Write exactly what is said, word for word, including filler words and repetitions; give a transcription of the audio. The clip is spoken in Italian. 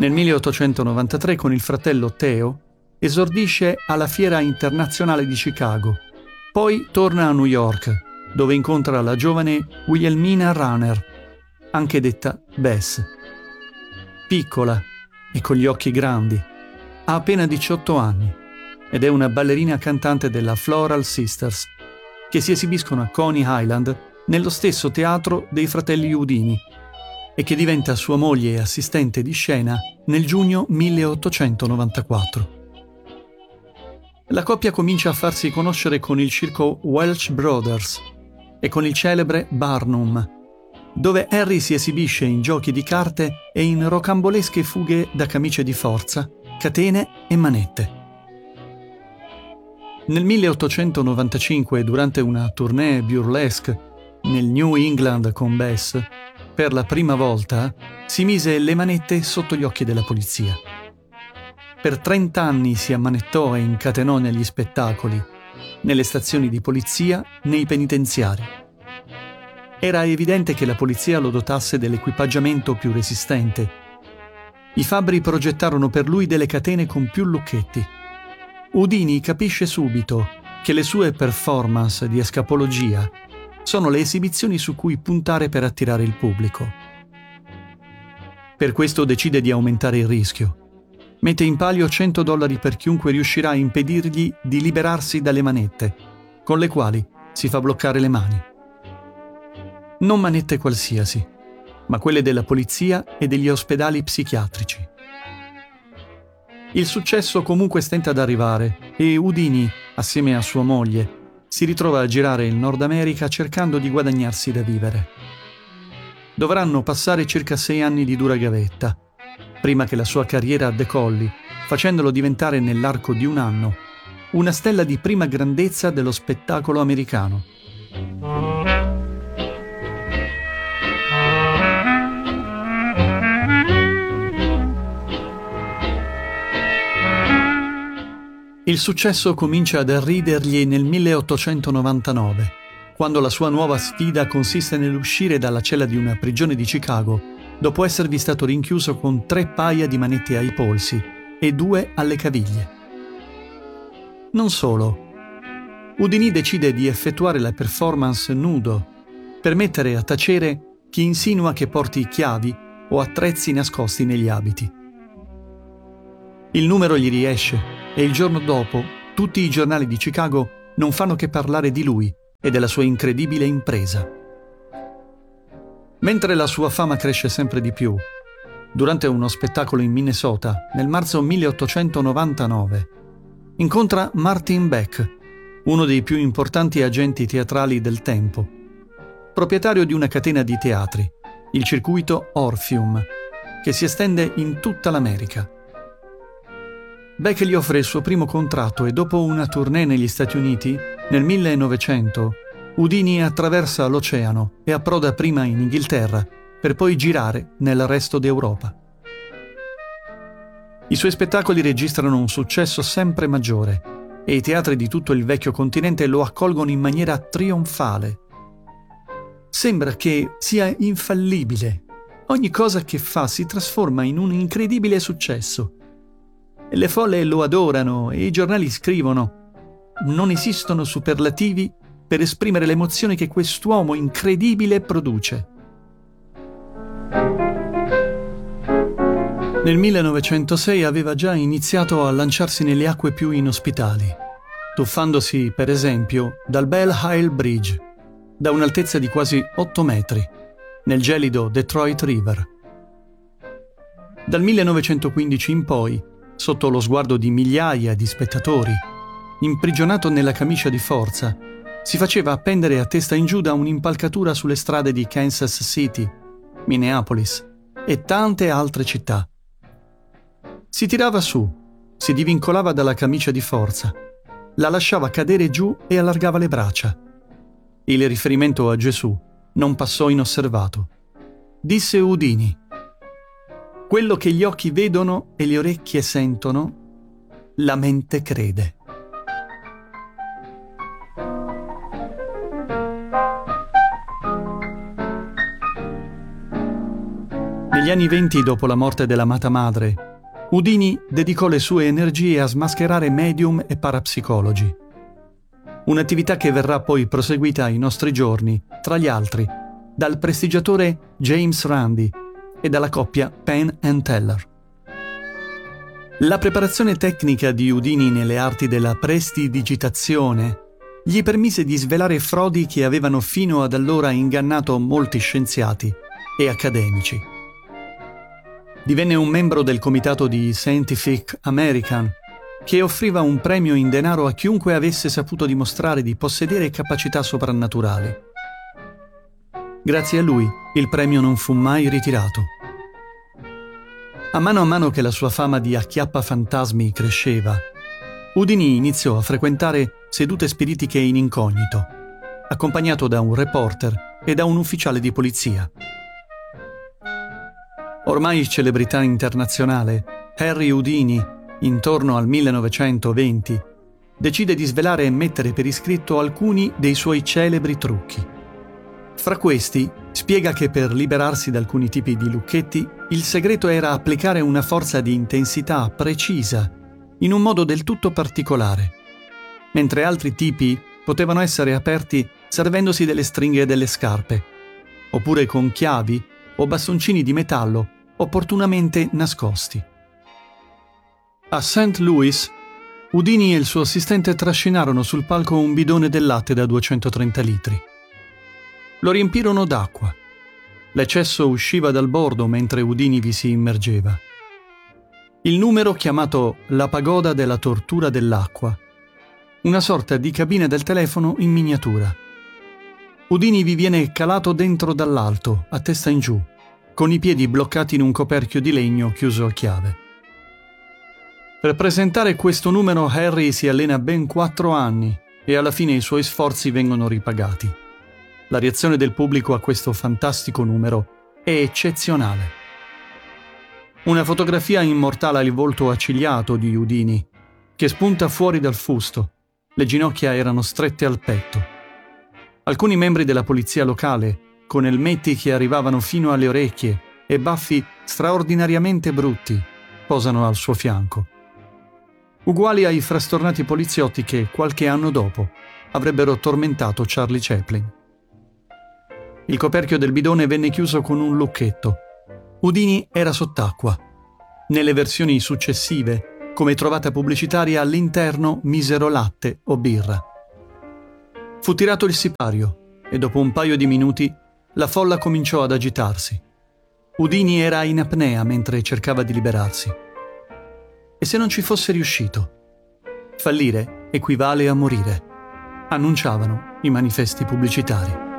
Nel milleottocentonovantatré con il fratello Theo esordisce alla Fiera Internazionale di Chicago. Poi torna a New York, dove incontra la giovane Wilhelmina Runner, anche detta Bess. Piccola e con gli occhi grandi, ha appena diciotto anni ed è una ballerina cantante della Floral Sisters, che si esibiscono a Coney Island nello stesso teatro dei fratelli Houdini e che diventa sua moglie e assistente di scena nel giugno milleottocentonovantaquattro. La coppia comincia a farsi conoscere con il circo Welch Brothers e con il celebre Barnum, dove Harry si esibisce in giochi di carte e in rocambolesche fughe da camicie di forza, catene e manette. Nel milleottocentonovantacinque, durante una tournée burlesque nel New England con Bess, per la prima volta si mise le manette sotto gli occhi della polizia. Per trent'anni si ammanettò e incatenò negli spettacoli, nelle stazioni di polizia, nei penitenziari. Era evidente che la polizia lo dotasse dell'equipaggiamento più resistente. I fabbri progettarono per lui delle catene con più lucchetti. Houdini capisce subito che le sue performance di escapologia sono le esibizioni su cui puntare per attirare il pubblico. Per questo decide di aumentare il rischio. Mette in palio cento dollari per chiunque riuscirà a impedirgli di liberarsi dalle manette, con le quali si fa bloccare le mani. Non manette qualsiasi, ma quelle della polizia e degli ospedali psichiatrici. Il successo comunque stenta ad arrivare e Houdini, assieme a sua moglie, si ritrova a girare il Nord America cercando di guadagnarsi da vivere. Dovranno passare circa sei anni di dura gavetta, prima che la sua carriera decolli, facendolo diventare nell'arco di un anno una stella di prima grandezza dello spettacolo americano. Il successo comincia ad arridergli nel milleottocentonovantanove, quando la sua nuova sfida consiste nell'uscire dalla cella di una prigione di Chicago dopo esservi stato rinchiuso con tre paia di manette ai polsi e due alle caviglie. Non solo. Houdini decide di effettuare la performance nudo per mettere a tacere chi insinua che porti chiavi o attrezzi nascosti negli abiti. Il numero gli riesce e il giorno dopo tutti i giornali di Chicago non fanno che parlare di lui e della sua incredibile impresa. Mentre la sua fama cresce sempre di più, durante uno spettacolo in Minnesota nel marzo milleottocentonovantanove, incontra Martin Beck, uno dei più importanti agenti teatrali del tempo, proprietario di una catena di teatri, il circuito Orpheum, che si estende in tutta l'America. Beck gli offre il suo primo contratto e dopo una tournée negli Stati Uniti, nel millenovecento, Houdini attraversa l'oceano e approda prima in Inghilterra, per poi girare nel resto d'Europa. I suoi spettacoli registrano un successo sempre maggiore e i teatri di tutto il vecchio continente lo accolgono in maniera trionfale. Sembra che sia infallibile. Ogni cosa che fa si trasforma in un incredibile successo. Le folle lo adorano e i giornali scrivono: non esistono superlativi per esprimere le emozioni che quest'uomo incredibile produce. Nel millenovecentosei aveva già iniziato a lanciarsi nelle acque più inospitali, tuffandosi, per esempio, dal Belle Isle Bridge, da un'altezza di quasi otto metri, nel gelido Detroit River. Dal millenovecentoquindici in poi, sotto lo sguardo di migliaia di spettatori, imprigionato nella camicia di forza, si faceva appendere a testa in giù da un'impalcatura sulle strade di Kansas City, Minneapolis e tante altre città. Si tirava su, si divincolava dalla camicia di forza, la lasciava cadere giù e allargava le braccia. Il riferimento a Gesù non passò inosservato. Disse Houdini: quello che gli occhi vedono e le orecchie sentono, la mente crede. Negli anni venti, dopo la morte dell'amata madre, Houdini dedicò le sue energie a smascherare medium e parapsicologi. Un'attività che verrà poi proseguita ai nostri giorni, tra gli altri, dal prestigiatore James Randi e dalla coppia Penn and Teller. La preparazione tecnica di Houdini nelle arti della prestidigitazione gli permise di svelare frodi che avevano fino ad allora ingannato molti scienziati e accademici. Divenne un membro del comitato di Scientific American, che offriva un premio in denaro a chiunque avesse saputo dimostrare di possedere capacità soprannaturali. Grazie a lui, il premio non fu mai ritirato. A mano a mano che la sua fama di acchiappafantasmi cresceva, Houdini iniziò a frequentare sedute spiritiche in incognito, accompagnato da un reporter e da un ufficiale di polizia. Ormai celebrità internazionale, Harry Houdini, intorno al millenovecentoventi, decide di svelare e mettere per iscritto alcuni dei suoi celebri trucchi. Fra questi, spiega che per liberarsi da alcuni tipi di lucchetti, il segreto era applicare una forza di intensità precisa, in un modo del tutto particolare, mentre altri tipi potevano essere aperti servendosi delle stringhe delle scarpe, oppure con chiavi o bastoncini di metallo opportunamente nascosti. A Saint Louis, Houdini e il suo assistente trascinarono sul palco un bidone del latte da duecentotrenta litri. Lo riempirono d'acqua. L'eccesso usciva dal bordo mentre Houdini vi si immergeva. Il numero chiamato la pagoda della tortura dell'acqua, una sorta di cabina del telefono in miniatura. Houdini vi viene calato dentro dall'alto, a testa in giù, con i piedi bloccati in un coperchio di legno chiuso a chiave. Per presentare questo numero Harry si allena ben quattro anni e alla fine i suoi sforzi vengono ripagati. La reazione del pubblico a questo fantastico numero è eccezionale. Una fotografia immortala il volto accigliato di Houdini, che spunta fuori dal fusto. Le ginocchia erano strette al petto. Alcuni membri della polizia locale, con elmetti che arrivavano fino alle orecchie e baffi straordinariamente brutti, posano al suo fianco. Uguali ai frastornati poliziotti che, qualche anno dopo, avrebbero tormentato Charlie Chaplin. Il coperchio del bidone venne chiuso con un lucchetto. Houdini era sott'acqua. Nelle versioni successive, come trovata pubblicitaria, all'interno misero latte o birra. Fu tirato il sipario e dopo un paio di minuti la folla cominciò ad agitarsi. Houdini era in apnea mentre cercava di liberarsi. E se non ci fosse riuscito? Fallire equivale a morire, annunciavano i manifesti pubblicitari.